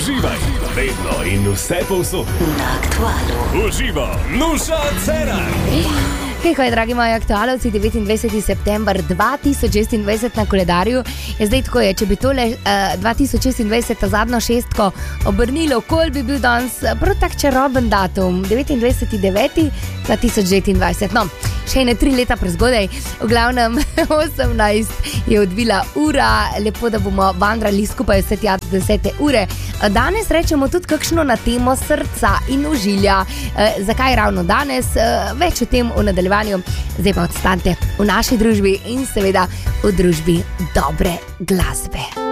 Uživaj, vedno in vse povsod. Na Aktualu. Uživa, Nuša Cerar. Hej, dragi moji aktualovci, 29. september 2026 na koledarju je zdaj tako je, če bi tole 2026 ta zadnjo šestko obrnilo, kol bi bil danes prav tak čaroben datum, 29.9.2029. No, še ene 3 leta prezgodaj, v glavnem 18 je odbila ura, lepo, da bomo vandrali skupaj vse tja do 10. ure. Danes rečemo tudi kakšno na temo srca in ožilja. Zakaj ravno danes? Več o tem v nadaljevanju. Zdaj pa odstante v naši družbi in seveda v družbi dobre glasbe.